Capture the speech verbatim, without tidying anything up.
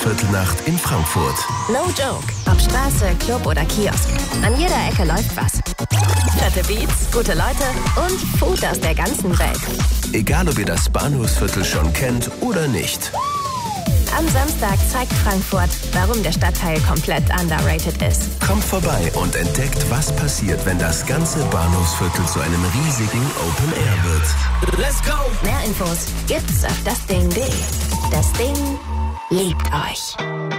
Bahnhofsviertelnacht in Frankfurt. No joke. Ob Straße, Club oder Kiosk. An jeder Ecke läuft was. Fette Beats, gute Leute und Food aus der ganzen Welt. Egal, ob ihr das Bahnhofsviertel schon kennt oder nicht. Am Samstag zeigt Frankfurt, warum der Stadtteil komplett underrated ist. Kommt vorbei und entdeckt, was passiert, wenn das ganze Bahnhofsviertel zu einem riesigen Open Air wird. Let's go! Mehr Infos gibt's auf das Ding punkt de. Das Ding liebt euch.